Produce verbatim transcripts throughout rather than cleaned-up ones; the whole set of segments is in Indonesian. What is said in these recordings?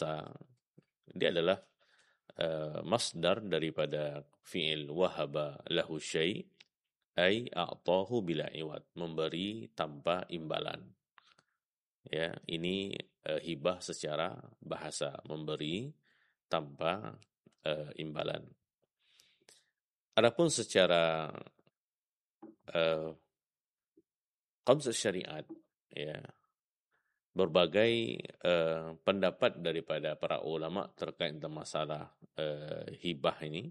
bahasa, dia adalah uh, masdar daripada fi'il wahaba lahu syai' ay a'tahu bila iwad, memberi tanpa imbalan. Ya, ini uh, hibah secara bahasa, memberi tanpa uh, imbalan. Adapun secara uh, konsep syariat, ya, berbagai uh, pendapat daripada para ulama terkait dengan masalah uh, hibah ini.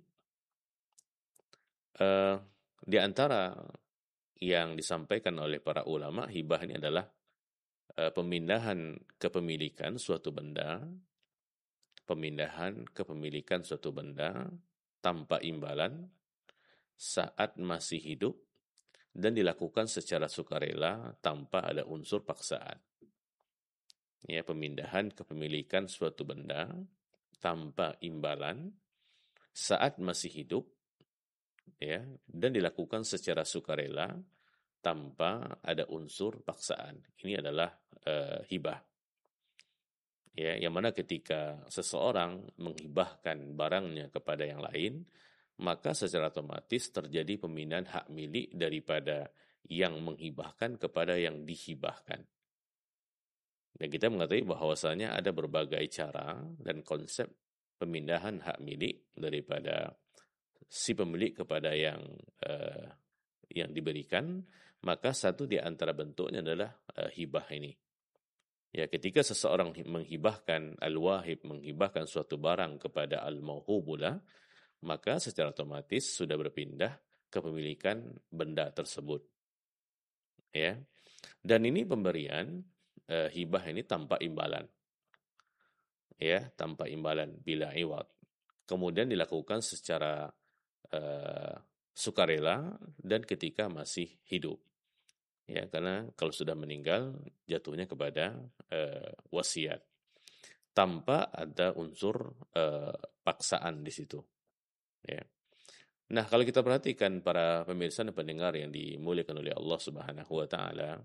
Uh, di antara yang disampaikan oleh para ulama, hibah ini adalah uh, pemindahan kepemilikan suatu benda, pemindahan kepemilikan suatu benda tanpa imbalan saat masih hidup dan dilakukan secara sukarela tanpa ada unsur paksaan. Ya, pemindahan kepemilikan suatu benda tanpa imbalan saat masih hidup, ya, dan dilakukan secara sukarela tanpa ada unsur paksaan. Ini adalah uh, hibah. Ya, yang mana ketika seseorang menghibahkan barangnya kepada yang lain, maka secara otomatis terjadi pemindahan hak milik daripada yang menghibahkan kepada yang dihibahkan. Dan kita mengetahui bahwasanya ada berbagai cara dan konsep pemindahan hak milik daripada si pemilik kepada yang uh, yang diberikan, maka satu di antara bentuknya adalah uh, hibah ini. Ya, ketika seseorang menghibahkan al-wahib, menghibahkan suatu barang kepada al-mauhubula, maka secara otomatis sudah berpindah kepemilikan benda tersebut. Ya. Dan ini pemberian uh, hibah ini tanpa imbalan. Ya, tanpa imbalan bila iwad. Kemudian dilakukan secara uh, sukarela dan ketika masih hidup. Ya, karena kalau sudah meninggal jatuhnya kepada uh, wasiat tanpa ada unsur uh, paksaan di situ. Ya. Nah, kalau kita perhatikan para pemirsa dan pendengar yang dimuliakan oleh Allah Subhanahu wa taala,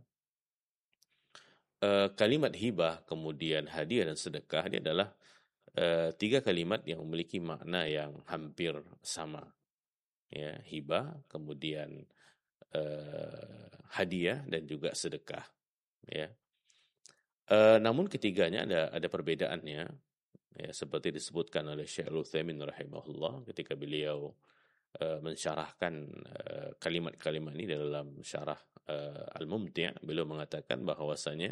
uh, kalimat hibah, kemudian hadiah dan sedekah ini adalah uh, tiga kalimat yang memiliki makna yang hampir sama. Ya, hibah, kemudian uh, hadiah dan juga sedekah. Ya. Uh, namun ketiganya ada ada perbedaannya, ya, seperti disebutkan oleh Syekh Al-Utsaimin rahimahullah ketika beliau uh, mensyarahkan uh, kalimat-kalimat ini dalam syarah uh, Al-Mumti', beliau mengatakan bahwasanya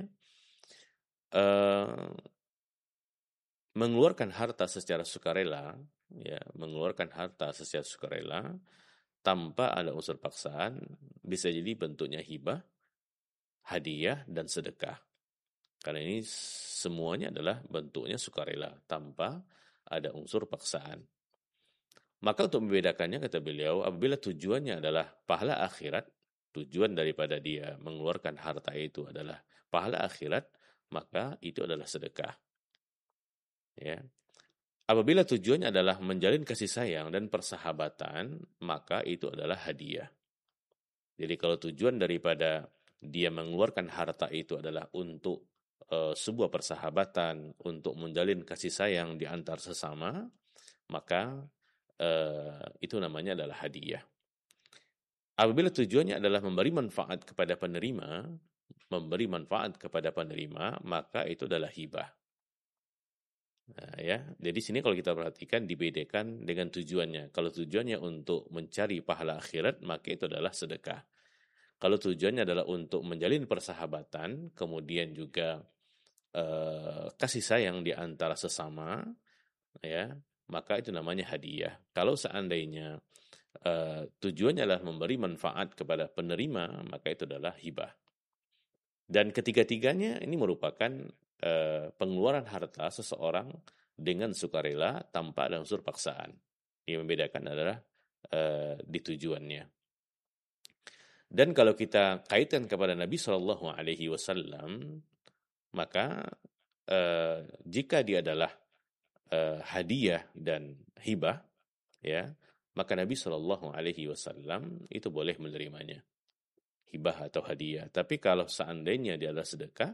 uh, mengeluarkan harta secara sukarela, ya, mengeluarkan harta secara sukarela tanpa ada unsur paksaan bisa jadi bentuknya hibah, hadiah dan sedekah. Karena ini semuanya adalah bentuknya sukarela tanpa ada unsur paksaan. Maka untuk membedakannya, kata beliau, apabila tujuannya adalah pahala akhirat, tujuan daripada dia mengeluarkan harta itu adalah pahala akhirat, maka itu adalah sedekah. Ya. Apabila tujuannya adalah menjalin kasih sayang dan persahabatan, maka itu adalah hadiah. Jadi kalau tujuan daripada dia mengeluarkan harta itu adalah untuk uh, sebuah persahabatan, untuk menjalin kasih sayang di antar sesama, maka uh, itu namanya adalah hadiah. Apabila tujuannya adalah memberi manfaat kepada penerima, memberi manfaat kepada penerima, maka itu adalah hibah. Nah, ya, jadi sini kalau kita perhatikan dibedakan dengan tujuannya. Kalau tujuannya untuk mencari pahala akhirat, maka itu adalah sedekah. Kalau tujuannya adalah untuk menjalin persahabatan, kemudian juga eh, kasih sayang di antara sesama, ya, maka itu namanya hadiah. Kalau seandainya eh, tujuannya adalah memberi manfaat kepada penerima, maka itu adalah hibah. Dan ketiga-tiganya ini merupakan Uh, pengeluaran harta seseorang dengan sukarela tanpa ada unsur paksaan. Yang membedakan adalah uh, di tujuannya. Dan kalau kita kaitkan kepada Nabi Shallallahu Alaihi Wasallam, maka uh, jika dia adalah uh, hadiah dan hibah, ya, maka Nabi Shallallahu Alaihi Wasallam itu boleh menerimanya, hibah atau hadiah. Tapi kalau seandainya dia adalah sedekah,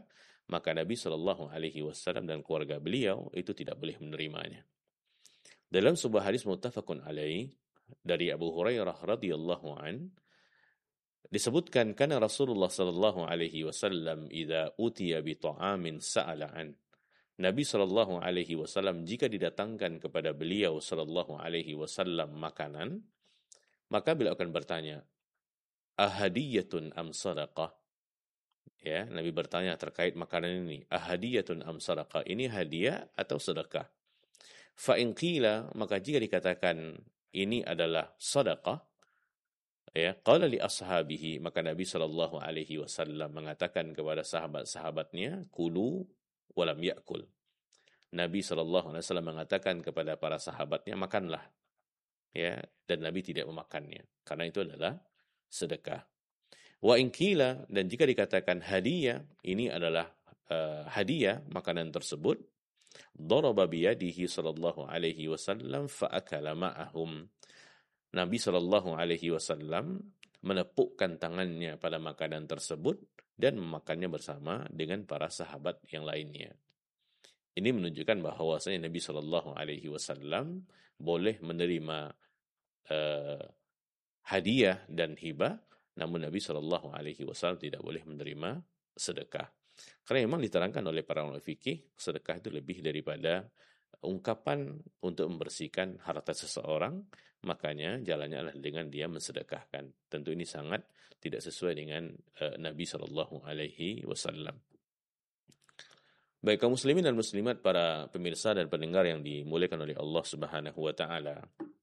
maka Nabi Shallallahu Alaihi Wasallam dan keluarga beliau itu tidak boleh menerimanya. Dalam sebuah hadis muttafaqun alaih dari Abu Hurairah radhiyallahu an disebutkan karena Rasulullah Shallallahu Alaihi Wasallam idza utiya bi ta'amin sa'ala an. Nabi Shallallahu Alaihi Wasallam jika didatangkan kepada beliau Shallallahu Alaihi Wasallam makanan, maka beliau akan bertanya, ahadiyatun am sadaqah? Ya, Nabi bertanya terkait makanan ini, ahadiyatun am sadaqah? Ini hadiah atau sedekah? Fa in qila, maka jika dikatakan ini adalah sedekah, ya, qala li ashabihi, maka Nabi Shallallahu Alaihi Wasallam mengatakan kepada sahabat-sahabatnya, kulu walam yakul. Nabi Shallallahu Alaihi Wasallam mengatakan kepada para sahabatnya, makanlah, ya, dan Nabi tidak memakannya karena itu adalah sedekah. Wa in qila, dan jika dikatakan hadiah, ini adalah uh, hadiah makanan tersebut, daraba biyadihi sallallahu alaihi wasallam fa akala ma'ahum. Nabi Shallallahu Alaihi Wasallam menepukkan tangannya pada makanan tersebut dan memakannya bersama dengan para sahabat yang lainnya. Ini menunjukkan bahwasanya Nabi Shallallahu Alaihi Wasallam boleh menerima uh, hadiah dan hibah, namun Nabi Shallallahu Alaihi Wasallam tidak boleh menerima sedekah. Karena memang diterangkan oleh para ulama fikih, sedekah itu lebih daripada ungkapan untuk membersihkan harta seseorang, makanya jalannya adalah dengan dia mensedekahkan. Tentu ini sangat tidak sesuai dengan uh, Nabi Shallallahu Alaihi Wasallam. Baik kaum muslimin dan muslimat, para pemirsa dan pendengar yang dimuliakan oleh Allah Subhanahu Wa Taala,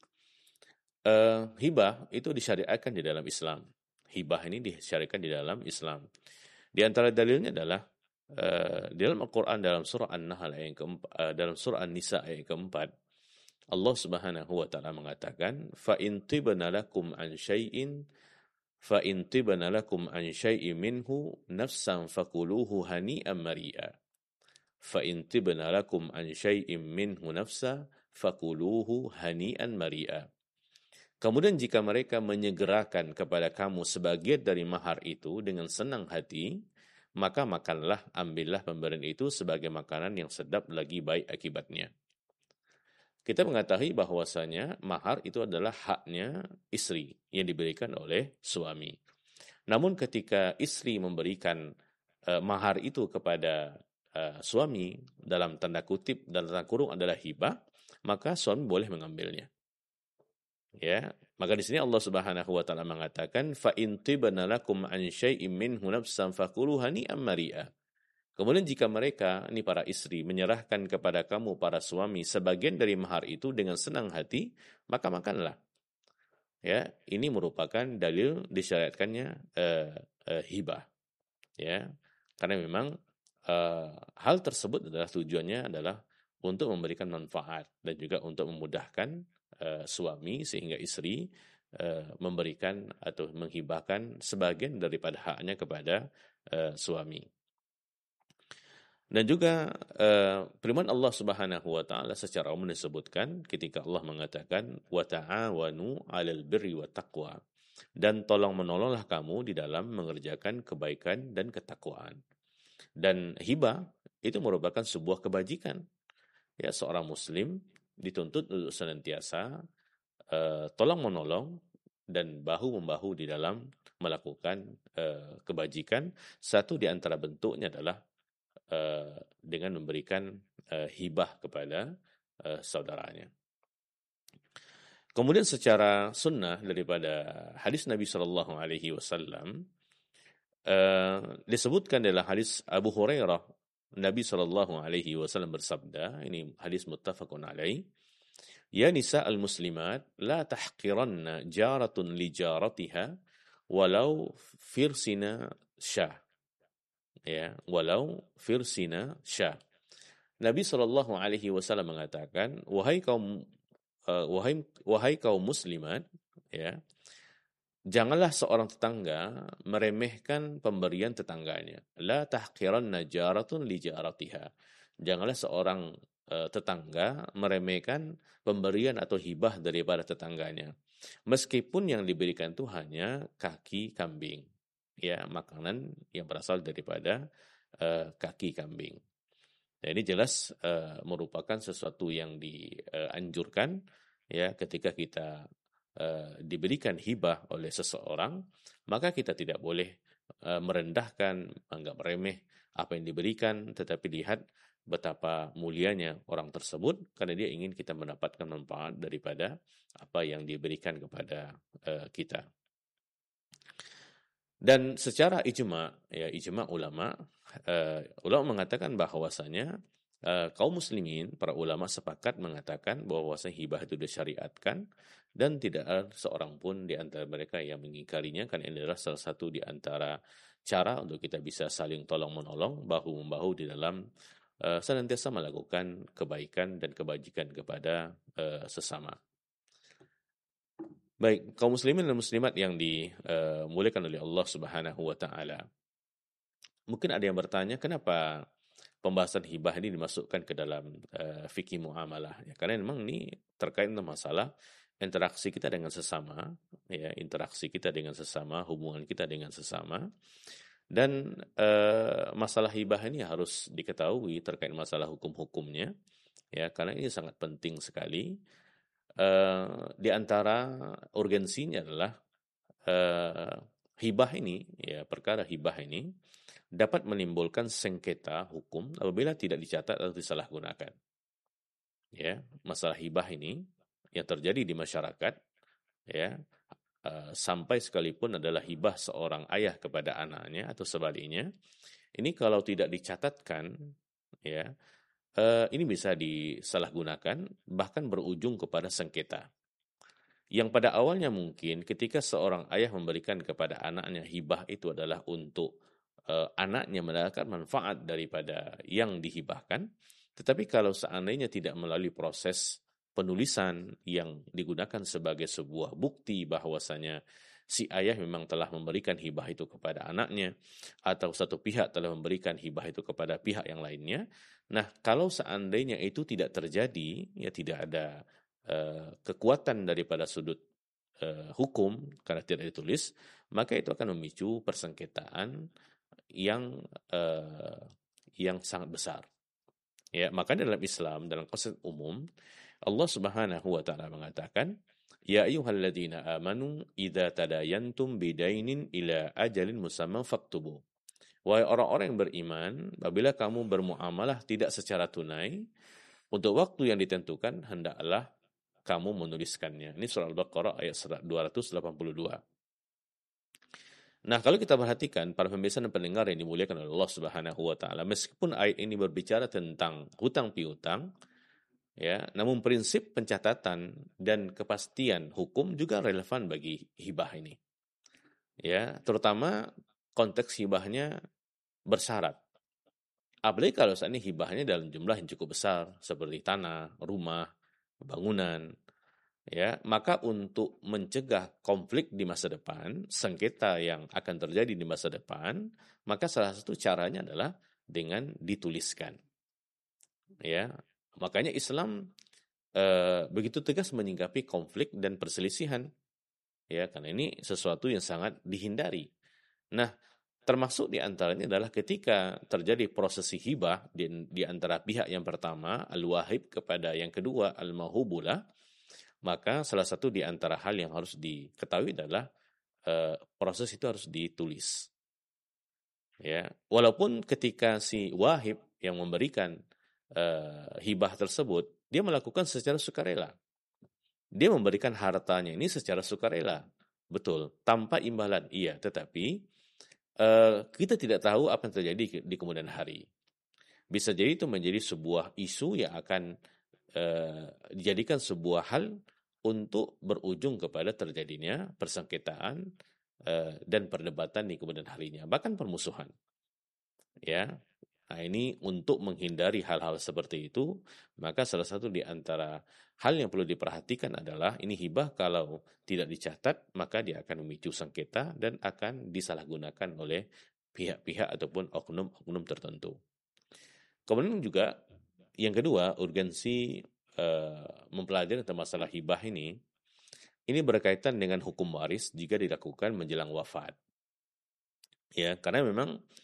uh, hibah itu disyariatkan di dalam Islam. Hibah ini disyariatkan di dalam Islam. Di antara dalilnya adalah Uh, di dalam Al-Quran dalam surah An-Nahl ayat keempat, uh, dalam surah An-Nisa ayat keempat, Allah Subhanahu wa taala mengatakan, fa in tibna lakum an syai'in fa in tibna lakum an syai'in minhu nafsan fakuluhu hani'an mari'a. Fa in tibna lakum an syai'in minhu nafsa fakuluhu hani'an mari'a. Kemudian jika mereka menyegerakan kepada kamu sebagian dari mahar itu dengan senang hati, maka makanlah, ambillah pemberian itu sebagai makanan yang sedap lagi baik akibatnya. Kita mengetahui bahwasanya mahar itu adalah haknya istri yang diberikan oleh suami. Namun ketika istri memberikan uh, mahar itu kepada uh, suami, dalam tanda kutip, dalam tanda kurung adalah hibah, maka suami boleh mengambilnya. Ya, maka di sini Allah Subhanahu wa taala mengatakan fa in tibna lakum an syai'in minhu nafsan fakuluhu hani'an mari'a. Kemudian jika mereka, ini para istri, menyerahkan kepada kamu para suami sebagian dari mahar itu dengan senang hati, maka makanlah. Ya, ini merupakan dalil disyariatkannya uh, uh, hibah. Ya, karena memang uh, hal tersebut adalah tujuannya adalah untuk memberikan manfaat dan juga untuk memudahkan Uh, suami sehingga istri uh, memberikan atau menghibahkan sebagian daripada haknya kepada uh, suami. Dan juga uh, firman Allah Subhanahu wa taala secara umum disebutkan ketika Allah mengatakan wa ta'awanu 'alal birri wat taqwa, dan tolong menolonglah kamu di dalam mengerjakan kebaikan dan ketakwaan. Dan hibah itu merupakan sebuah kebajikan. Ya, seorang muslim dituntut untuk senantiasa uh, tolong menolong dan bahu membahu di dalam melakukan uh, kebajikan. Satu di antara bentuknya adalah uh, dengan memberikan uh, hibah kepada uh, saudaranya. Kemudian secara sunnah daripada hadis Nabi Shallallahu Alaihi Wasallam uh, disebutkan dalam hadis Abu Hurairah, Nabi Shallallahu Alaihi Wasallam bersabda, ini hadis muttafaqun alaih, ya nisa al-muslimat la tahqiranna jaratun li jaratiha walau firsina syah. Ya, walau firsina syah. Nabi Shallallahu Alaihi Wasallam mengatakan, wahai kaum uh, wahai wahai kaum muslimat, ya, janganlah seorang tetangga meremehkan pemberian tetangganya. La tahqiranna jaratun li jaratiha. Janganlah seorang uh, tetangga meremehkan pemberian atau hibah daripada tetangganya. Meskipun yang diberikan itu hanya kaki kambing. Ya, makanan yang berasal daripada uh, kaki kambing. Nah, ini jelas uh, merupakan sesuatu yang dianjurkan ya ketika kita uh, diberikan hibah oleh seseorang, maka kita tidak boleh uh, merendahkan, anggap remeh apa yang diberikan, tetapi lihat betapa mulianya orang tersebut karena dia ingin kita mendapatkan manfaat daripada apa yang diberikan kepada uh, kita. Dan secara ijma, ya ijma ulama, uh, ulama mengatakan bahwasanya uh, kaum muslimin, para ulama sepakat mengatakan bahwasanya hibah itu disyariatkan dan tidak ada seorang pun di antara mereka yang mengingkarinya, karena ini adalah salah satu di antara cara untuk kita bisa saling tolong-menolong, bahu-membahu di dalam uh, senantiasa melakukan kebaikan dan kebajikan kepada uh, sesama. Baik, kaum muslimin dan muslimat yang dimuliakan oleh Allah Subhanahu wa taala. Mungkin ada yang bertanya, kenapa pembahasan hibah ini dimasukkan ke dalam uh, fikih muamalah? Ya, karena memang ini terkait dengan masalah interaksi kita dengan sesama, ya, interaksi kita dengan sesama, hubungan kita dengan sesama. Dan uh, masalah hibah ini harus diketahui terkait masalah hukum-hukumnya, ya, karena ini sangat penting sekali. Uh, di antara urgensinya adalah uh, hibah ini, ya, perkara hibah ini dapat menimbulkan sengketa hukum apabila tidak dicatat atau disalahgunakan. Ya, masalah hibah ini yang terjadi di masyarakat, ya, uh, sampai sekalipun adalah hibah seorang ayah kepada anaknya atau sebaliknya, ini kalau tidak dicatatkan, ya, uh, ini bisa disalahgunakan bahkan berujung kepada sengketa. Yang pada awalnya mungkin ketika seorang ayah memberikan kepada anaknya hibah itu adalah untuk uh, anaknya mendapatkan manfaat daripada yang dihibahkan, tetapi kalau seandainya tidak melalui proses penulisan yang digunakan sebagai sebuah bukti bahwasanya si ayah memang telah memberikan hibah itu kepada anaknya, atau satu pihak telah memberikan hibah itu kepada pihak yang lainnya, nah kalau seandainya itu tidak terjadi, ya tidak ada uh, kekuatan daripada sudut uh, hukum karena tidak ditulis, maka itu akan memicu persengketaan yang uh, yang sangat besar. Ya, maka dalam Islam, dalam konsep umum, Allah Subhanahu wa taala mengatakan, ya ayyuhalladzina amanu idza tadayantum bidainin ila ajalin musamman faktubu. Wahai orang-orang yang beriman, apabila kamu bermuamalah tidak secara tunai, untuk waktu yang ditentukan hendaklah kamu menuliskannya. Ini surah Al-Baqarah ayat dua ratus delapan puluh dua. Nah, kalau kita perhatikan para pemirsa dan pendengar yang dimuliakan oleh Allah Subhanahu wa taala, meskipun ayat ini berbicara tentang hutang piutang, ya, namun prinsip pencatatan dan kepastian hukum juga relevan bagi hibah ini. Ya, terutama konteks hibahnya bersyarat. Apalagi kalau saat ini hibahnya dalam jumlah yang cukup besar seperti tanah, rumah, bangunan, ya, maka untuk mencegah konflik di masa depan, sengketa yang akan terjadi di masa depan, maka salah satu caranya adalah dengan dituliskan. Ya, makanya Islam eh, begitu tegas menyikapi konflik dan perselisihan, ya, karena ini sesuatu yang sangat dihindari. Nah, termasuk di antaranya adalah ketika terjadi prosesi hibah di, di antara pihak yang pertama al-wahib kepada yang kedua al-mahubulah, maka salah satu di antara hal yang harus diketahui adalah uh, proses itu harus ditulis. Ya, walaupun ketika si wahib yang memberikan uh, hibah tersebut, dia melakukan secara sukarela. Dia memberikan hartanya ini secara sukarela. Betul, tanpa imbalan. Iya, tetapi uh, kita tidak tahu apa yang terjadi di kemudian hari. Bisa jadi itu menjadi sebuah isu yang akan Uh, dijadikan sebuah hal untuk berujung kepada terjadinya persengketaan uh, dan perdebatan di kemudian harinya, bahkan permusuhan. Ya, nah ini untuk menghindari hal-hal seperti itu, maka salah satu di antara hal yang perlu diperhatikan adalah ini hibah kalau tidak dicatat, maka dia akan memicu sengketa dan akan disalahgunakan oleh pihak-pihak ataupun oknum-oknum tertentu. Kemudian juga yang kedua, urgensi uh, mempelajari tentang masalah hibah ini, ini berkaitan dengan hukum waris jika dilakukan menjelang wafat. Ya, karena memang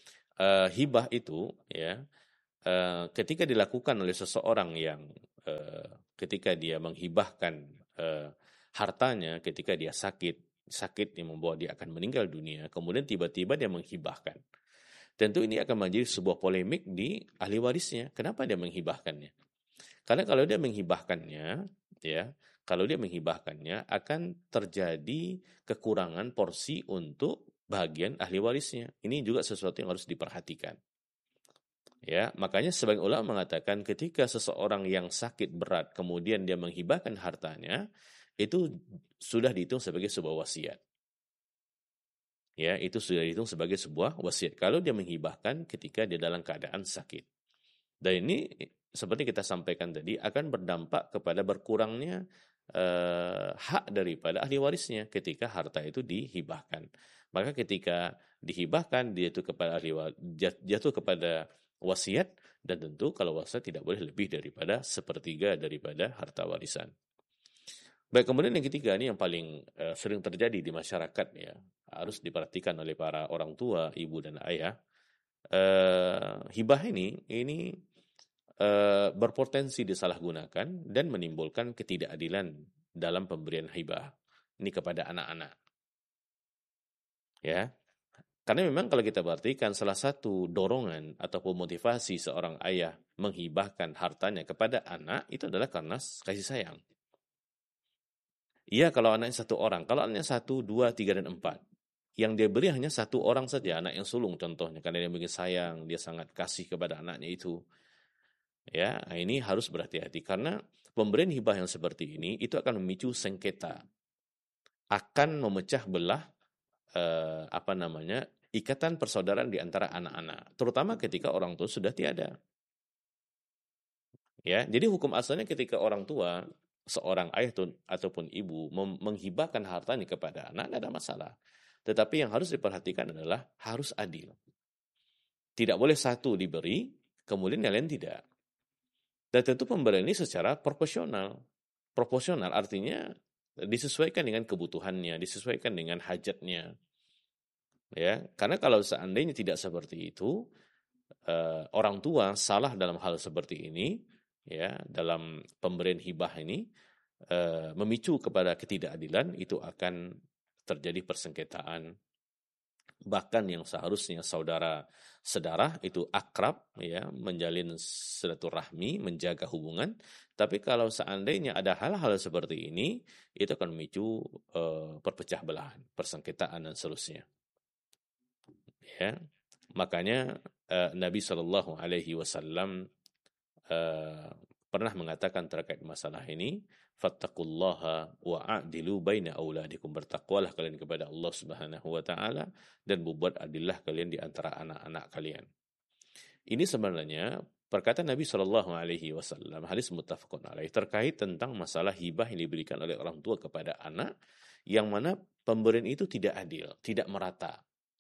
uh, hibah itu ya uh, ketika dilakukan oleh seseorang yang uh, ketika dia menghibahkan uh, hartanya ketika dia sakit, sakit yang membawa dia akan meninggal dunia, kemudian tiba-tiba dia menghibahkan. Tentu ini akan menjadi sebuah polemik di ahli warisnya. Kenapa dia menghibahkannya? Karena kalau dia menghibahkannya, ya, kalau dia menghibahkannya akan terjadi kekurangan porsi untuk bagian ahli warisnya. Ini juga sesuatu yang harus diperhatikan. Ya, makanya sebagian ulama mengatakan ketika seseorang yang sakit berat kemudian dia menghibahkan hartanya, itu sudah dihitung sebagai sebuah wasiat. Ya, itu sudah dihitung sebagai sebuah wasiat kalau dia menghibahkan ketika dia dalam keadaan sakit. Dan ini seperti kita sampaikan tadi akan berdampak kepada berkurangnya eh, hak daripada ahli warisnya ketika harta itu dihibahkan. Maka ketika dihibahkan dia itu kepada ahli jatuh kepada wasiat, dan tentu kalau wasiat tidak boleh lebih daripada sepertiga daripada harta warisan. Baik, kemudian yang ketiga ini yang paling uh, sering terjadi di masyarakat ya, harus diperhatikan oleh para orang tua, ibu dan ayah. Uh, hibah ini ini uh, berpotensi disalahgunakan dan menimbulkan ketidakadilan dalam pemberian hibah ini kepada anak-anak. Ya. Karena memang kalau kita perhatikan salah satu dorongan ataupun motivasi seorang ayah menghibahkan hartanya kepada anak itu adalah karena kasih sayang. Iya kalau anaknya satu orang, kalau anaknya satu, dua, tiga, dan empat, yang dia beri hanya satu orang saja, anak yang sulung contohnya, karena dia mungkin sayang, dia sangat kasih kepada anaknya itu. Ya, ini harus berhati-hati karena pemberian hibah yang seperti ini itu akan memicu sengketa, akan memecah belah eh, apa namanya ikatan persaudaraan di antara anak-anak, terutama ketika orang tua sudah tiada. Ya, jadi hukum asalnya ketika orang tua, seorang ayah ataupun ibu menghibahkan hartanya kepada anak, tidak ada masalah. Tetapi yang harus diperhatikan adalah harus adil. Tidak boleh satu diberi, kemudian yang lain tidak. Dan tentu pemberian ini secara proporsional. Proporsional artinya disesuaikan dengan kebutuhannya, disesuaikan dengan hajatnya. Ya, karena kalau seandainya tidak seperti itu, uh, orang tua salah dalam hal seperti ini, ya, dalam pemberian hibah ini uh, memicu kepada ketidakadilan, itu akan terjadi persengketaan. Bahkan yang seharusnya saudara sedarah itu akrab, ya, menjalin silaturahmi, menjaga hubungan, tapi kalau seandainya ada hal-hal seperti ini, itu akan memicu uh, perpecah belahan, persengketaan dan seterusnya. Ya, makanya uh, Nabi Shallallahu Alaihi Wasallam uh, pernah mengatakan terkait masalah ini, fattaqullaha wa a'dilu baina auladikum, bertakwalah kalian kepada Allah Subhanahu wa taala dan berbuat adillah kalian di antara anak-anak kalian. Ini sebenarnya perkataan Nabi Shallallahu Alaihi Wasallam, hadis muttafaqun alaih, terkait tentang masalah hibah yang diberikan oleh orang tua kepada anak, yang mana pemberian itu tidak adil, tidak merata.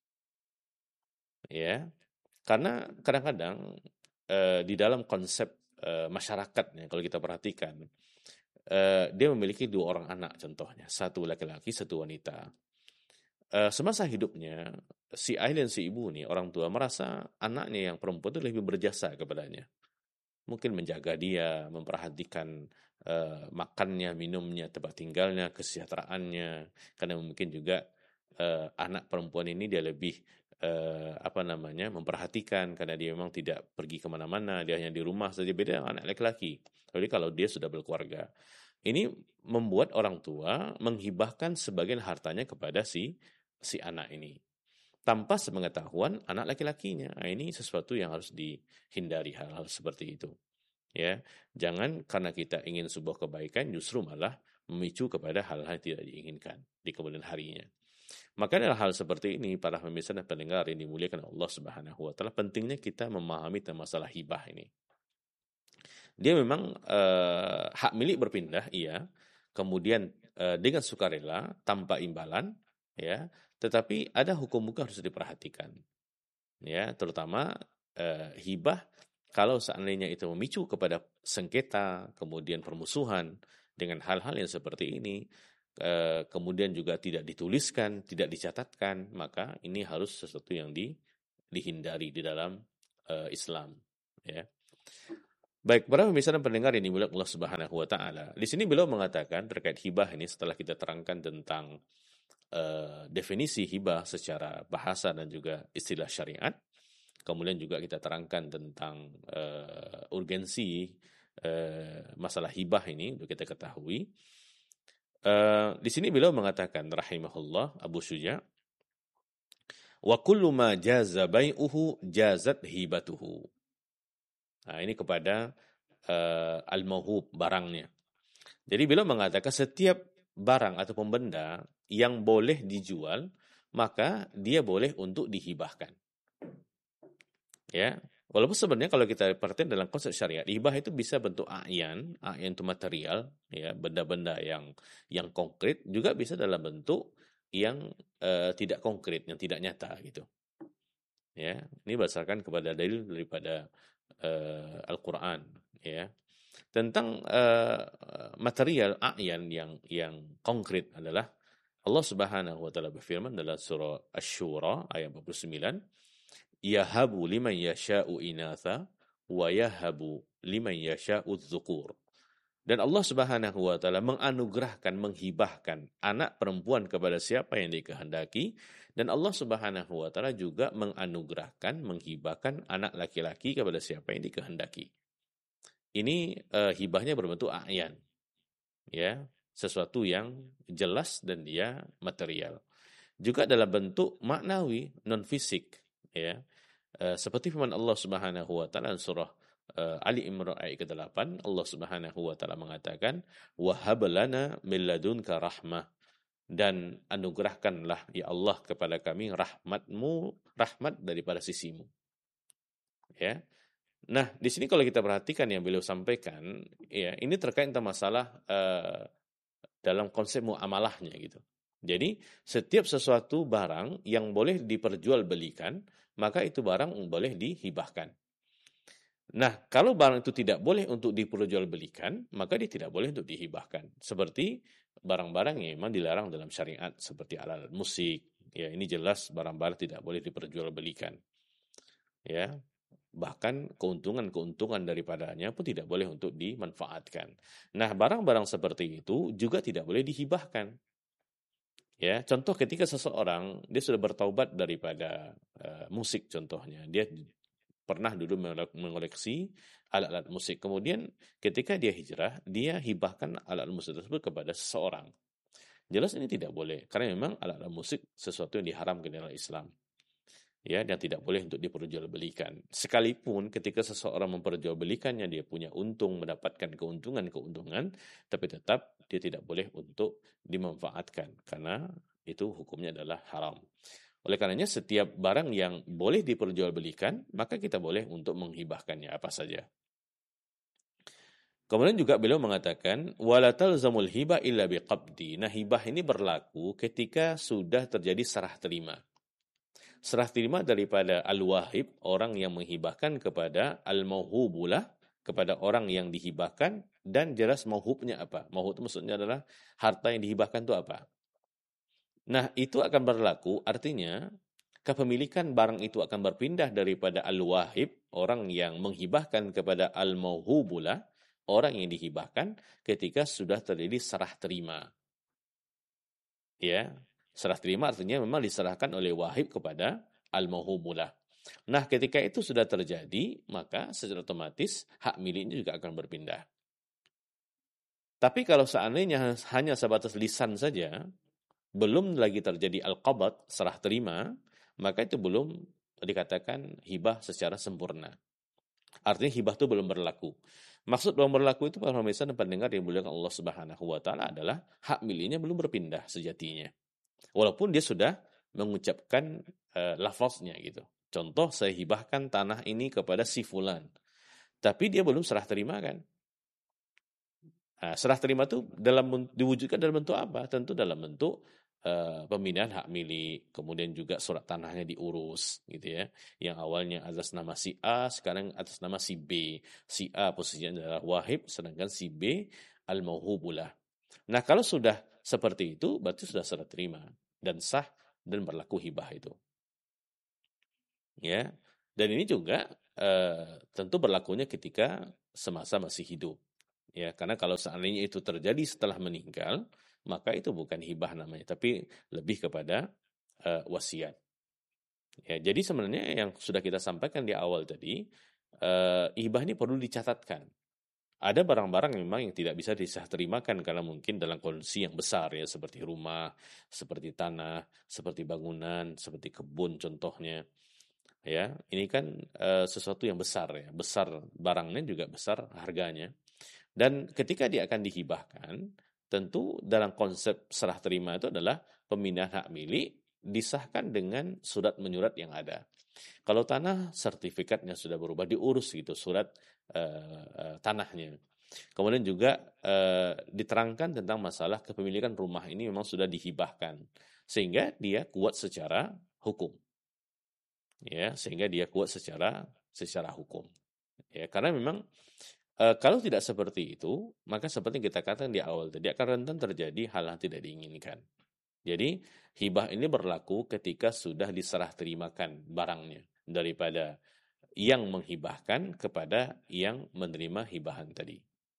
Ya, karena kadang-kadang eh, di dalam konsep eh, masyarakatnya kalau kita perhatikan, eh, dia memiliki dua orang anak contohnya, satu laki-laki, satu wanita. Eh, semasa hidupnya si ayah dan si ibu nih orang tua merasa anaknya yang perempuan itu lebih berjasa kepadanya, mungkin menjaga dia, memperhatikan eh, makannya, minumnya, tempat tinggalnya, kesejahteraannya, karena mungkin juga eh, anak perempuan ini dia lebih eh, apa namanya memperhatikan karena dia memang tidak pergi kemana-mana, dia hanya di rumah saja, beda dengan anak laki-laki. Jadi kalau dia sudah berkeluarga, ini membuat orang tua menghibahkan sebagian hartanya kepada si si anak ini tanpa sepengetahuan anak laki-lakinya. Nah, ini sesuatu yang harus dihindari, hal-hal seperti itu. Ya, jangan karena kita ingin sebuah kebaikan justru malah memicu kepada hal-hal yang tidak diinginkan di kemudian harinya. Maka dalam hal seperti ini, para pemirsa dan pendengar yang dimuliakan Allah Subhanahu wa taala, pentingnya kita memahami tentang masalah hibah ini. Dia memang eh, hak milik berpindah, iya. Kemudian eh, dengan sukarela tanpa imbalan, ya. Tetapi ada hukum-hukum harus diperhatikan, ya. Terutama eh, hibah kalau seandainya itu memicu kepada sengketa, kemudian permusuhan dengan hal-hal yang seperti ini, eh, kemudian juga tidak dituliskan, tidak dicatatkan, maka ini harus sesuatu yang di dihindari di dalam uh, Islam. Ya. Baik, para pemirsa dan pendengar ini mulia Allah Subhanahu wa taala. Di sini beliau mengatakan terkait hibah ini setelah kita terangkan tentang uh, definisi hibah secara bahasa dan juga istilah syariat. Kemudian juga kita terangkan tentang uh, urgensi uh, masalah hibah ini untuk kita ketahui. Uh, di sini beliau mengatakan rahimahullah Abu Syuja, wa kullu ma jaza bai'uhu jazat hibatuhu. Nah, ini kepada uh, al-mauhub, barangnya. Jadi beliau mengatakan setiap barang ataupun benda yang boleh dijual, maka dia boleh untuk dihibahkan. Ya, walaupun sebenarnya kalau kita perhatikan dalam konsep syariat, hibah itu bisa bentuk a'yan, a'yan itu material, ya, benda-benda yang yang konkret, juga bisa dalam bentuk yang uh, tidak konkret, yang tidak nyata gitu. Ya, ini berdasarkan kepada dalil daripada uh, Al-Qur'an, ya. Tentang uh, material a'yan yang yang konkret adalah Allah Subhanahu wa taala berfirman dalam surah Asy-Syura ayat empat puluh sembilan, yahabu liman yasha'u inatha wa yahabu liman yasha'u dzukur. Dan Allah Subhanahu wa taala menganugerahkan, menghibahkan anak perempuan kepada siapa yang dikehendaki, dan Allah Subhanahu wa taala juga menganugerahkan, menghibahkan anak laki-laki kepada siapa yang dikehendaki. Ini uh, hibahnya berbentuk a'yan. Ya, sesuatu yang jelas dan dia material. Juga dalam bentuk maknawi, non fisik, ya. Uh, seperti firman Allah Subhanahu wa taala surah uh, Ali Imran ayat ke-delapan, Allah Subhanahu wa taala mengatakan, "Wa hab lana min ladunka rahmah." Dan anugerahkanlah ya Allah kepada kami rahmatmu, rahmat daripada sisimu. Ya. Nah, di sini kalau kita perhatikan yang beliau sampaikan, ya, ini terkait tentang masalah uh, dalam konsep muamalahnya gitu. Jadi, setiap sesuatu barang yang boleh diperjualbelikan, maka itu barang boleh dihibahkan. Nah, kalau barang itu tidak boleh untuk diperjualbelikan, maka dia tidak boleh untuk dihibahkan. Seperti barang-barang yang memang dilarang dalam syariat, seperti alat musik. Ya, ini jelas barang-barang tidak boleh diperjualbelikan. Ya, bahkan keuntungan-keuntungan daripadanya pun tidak boleh untuk dimanfaatkan. Nah, barang-barang seperti itu juga tidak boleh dihibahkan. Ya, contoh ketika seseorang dia sudah bertaubat daripada uh, musik contohnya, dia pernah dulu mengoleksi alat-alat musik. Kemudian ketika dia hijrah, dia hibahkan alat-alat musik tersebut kepada seseorang. Jelas ini tidak boleh, karena memang alat-alat musik sesuatu yang diharamkan dalam Islam. Ya, dan tidak boleh untuk diperjualbelikan. Sekalipun ketika seseorang memperjualbelikannya, dia punya untung, mendapatkan keuntungan-keuntungan, tapi tetap dia tidak boleh untuk dimanfaatkan, karena itu hukumnya adalah haram. Oleh karenanya setiap barang yang boleh diperjualbelikan, maka kita boleh untuk menghibahkannya apa saja. Kemudian juga beliau mengatakan, wala talzamul hibah illa biqabdi. Nah, hibah ini berlaku ketika sudah terjadi serah terima. Serah terima daripada al-wahib, orang yang menghibahkan, kepada al-mauhubulah, kepada orang yang dihibahkan, dan jelas mauhubnya apa. Mauhub itu maksudnya adalah harta yang dihibahkan itu apa. Nah, itu akan berlaku, artinya kepemilikan barang itu akan berpindah daripada al-wahib, orang yang menghibahkan, kepada al-mauhubulah, orang yang dihibahkan, ketika sudah terjadi serah terima. Ya, serah terima artinya memang diserahkan oleh wahib kepada al-mauhubulah. Nah, ketika itu sudah terjadi, maka secara otomatis hak miliknya juga akan berpindah. Tapi kalau seandainya hanya sebatas lisan saja, belum lagi terjadi al-qabad, serah terima, maka itu belum dikatakan hibah secara sempurna. Artinya hibah itu belum berlaku. Maksud belum berlaku itu para pemirsa dan pendengar yang dimuliakan Allah Subhanahu wa taala adalah hak miliknya belum berpindah sejatinya. Walaupun dia sudah mengucapkan uh, lafaznya gitu. Contoh, saya hibahkan tanah ini kepada si fulan. Tapi dia belum serah terima kan. Nah, serah terima itu dalam diwujudkan dalam bentuk apa? Tentu dalam bentuk uh, pemindahan hak milik, kemudian juga surat tanahnya diurus gitu ya. Yang awalnya atas nama si A, sekarang atas nama si B. Si A posisinya adalah wahib, sedangkan si B al-mauhubulah. Nah, kalau sudah seperti itu, berarti sudah serah terima dan sah dan berlaku hibah itu. Ya. Dan ini juga eh, tentu berlakunya ketika semasa masih hidup. Ya, karena kalau seandainya itu terjadi setelah meninggal, maka itu bukan hibah namanya, tapi lebih kepada eh, wasiat. Ya, jadi sebenarnya yang sudah kita sampaikan di awal tadi, eh, hibah ini perlu dicatatkan. Ada barang-barang memang yang tidak bisa diserah terimakan karena mungkin dalam kondisi yang besar ya, seperti rumah, seperti tanah, seperti bangunan, seperti kebun contohnya. Ya, ini kan eh, sesuatu yang besar ya, besar barangnya juga besar harganya. Dan ketika dia akan dihibahkan, tentu dalam konsep serah terima itu adalah pemindahan hak milik disahkan dengan surat menyurat yang ada. Kalau tanah, sertifikatnya sudah berubah, diurus gitu surat uh, uh, tanahnya. Kemudian juga uh, diterangkan tentang masalah kepemilikan rumah ini memang sudah dihibahkan, sehingga dia kuat secara hukum. Ya, sehingga dia kuat secara secara hukum. Ya, karena memang uh, kalau tidak seperti itu, maka seperti yang kita katakan di awal tadi akan rentan terjadi hal yang tidak diinginkan. Jadi hibah ini berlaku ketika sudah diserah terimakan barangnya daripada yang menghibahkan kepada yang menerima hibahan tadi.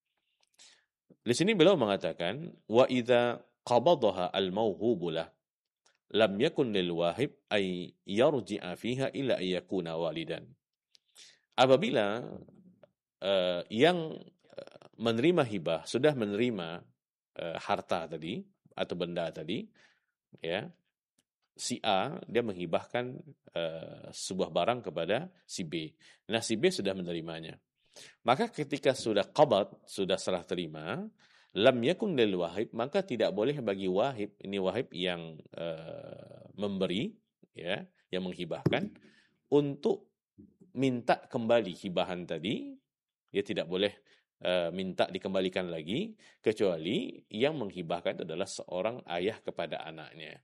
Di sini beliau mengatakan wa idza qabadaha al-mauhubu lah lam yakun lil wahib ay yarji'a fiha illa yakuna walidan. Apabila uh, yang menerima hibah sudah menerima uh, harta tadi atau benda tadi, ya, si A dia menghibahkan uh, sebuah barang kepada si B. Nah, si B sudah menerimanya. Maka ketika sudah qabad, sudah serah terima, lam yakun lil wahib, maka tidak boleh bagi wahib, ini wahib yang uh, memberi, ya, yang menghibahkan, untuk minta kembali hibahan tadi. Dia tidak boleh uh, minta dikembalikan lagi, kecuali yang menghibahkan adalah seorang ayah kepada anaknya.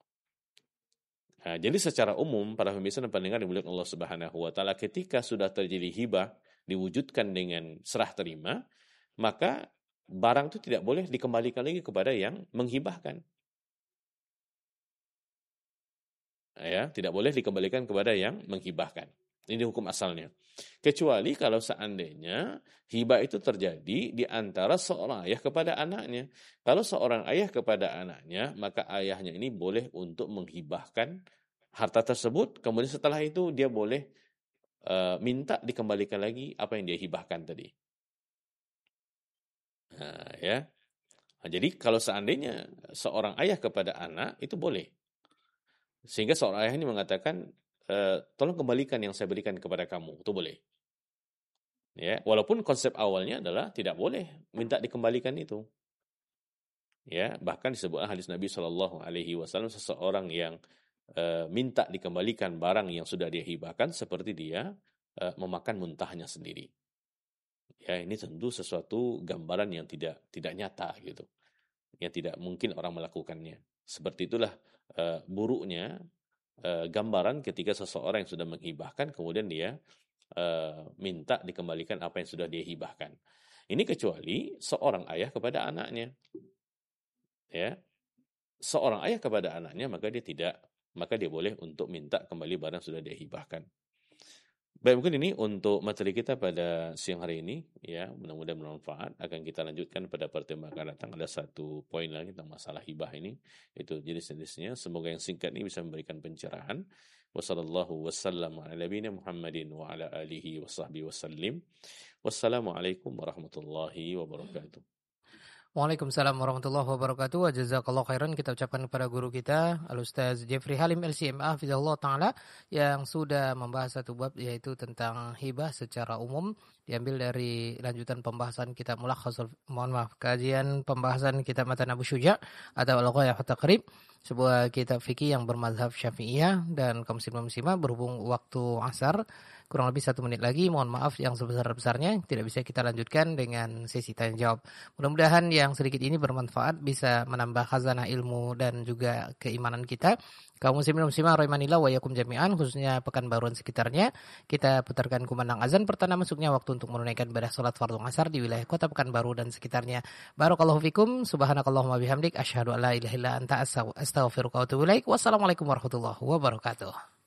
Nah, jadi secara umum para pemirsa dan pendengar dimuliakan Allah Subhanahu wa taala, ketika sudah terjadi hibah diwujudkan dengan serah terima, maka barang itu tidak boleh dikembalikan lagi kepada yang menghibahkan. Ya, tidak boleh dikembalikan kepada yang menghibahkan. Ini hukum asalnya. Kecuali kalau seandainya hibah itu terjadi di antara seorang ayah kepada anaknya. Kalau seorang ayah kepada anaknya, maka ayahnya ini boleh untuk menghibahkan harta tersebut. Kemudian setelah itu dia boleh uh, minta dikembalikan lagi apa yang dia hibahkan tadi. Nah, ya. Nah, jadi kalau seandainya seorang ayah kepada anak, itu boleh. Sehingga seorang ayah ini mengatakan, e, tolong kembalikan yang saya berikan kepada kamu, itu boleh. Ya, walaupun konsep awalnya adalah tidak boleh minta dikembalikan itu. Ya, bahkan disebutkan hadis Nabi Shallallahu Alaihi Wasallam, seseorang yang e, minta dikembalikan barang yang sudah dia hibahkan seperti dia e, memakan muntahnya sendiri. Ya, ini tentu sesuatu gambaran yang tidak tidak nyata gitu, yang tidak mungkin orang melakukannya. Seperti itulah e, buruknya e, gambaran ketika seseorang yang sudah menghibahkan kemudian dia e, minta dikembalikan apa yang sudah dia hibahkan. Ini kecuali seorang ayah kepada anaknya, ya, seorang ayah kepada anaknya, maka dia tidak, maka dia boleh untuk minta kembali barang yang sudah dia hibahkan. Baik, mungkin ini untuk materi kita pada siang hari ini, ya, mudah-mudahan bermanfaat. Akan kita lanjutkan pada pertemuan akan datang. Ada satu poin lagi tentang masalah hibah ini, itu jenis-jenisnya. Semoga yang singkat ini bisa memberikan pencerahan. Wassallallahu wasallam ala nabiyina Muhammadin wa ala alihi wa sahbihi wasallim. Wassalamualaikum warahmatullahi wabarakatuh. Waalaikumsalam warahmatullahi wabarakatuh. Jazakallahu khairan kita ucapkan kepada guru kita Al-Ustaz Jeffrey Halim L C M A hafizahullah taala yang sudah membahas satu bab, yaitu tentang hibah secara umum, diambil dari lanjutan pembahasan kitab Mulakhasul mohon maaf kajian pembahasan kitab Matan Abu Syuja atau Al-Ghayah wa Taqrib, sebuah kitab fikih yang bermazhab Syafi'iyah. Dan kaum muslimin muslimah, berhubung waktu asar kurang lebih satu menit lagi, mohon maaf yang sebesar-besarnya tidak bisa kita lanjutkan dengan sesi tanya jawab. Mudah-mudahan yang sedikit ini bermanfaat, bisa menambah khazanah ilmu dan juga keimanan kita. Kaum muslimin muslimah rahimanillah wa yakum jami'an, khususnya Pekanbaru dan sekitarnya. Kita putarkan kumandang azan pertanda masuknya waktu untuk menunaikan ibadah salat fardhu asar di wilayah Kota Pekanbaru dan sekitarnya. Barakallahu fikum, subhanakallahumma bihamdik, asyhadu an la ilaha illa anta astaghfiruka wa atubu ilaik. Wassalamualaikum warahmatullahi wabarakatuh.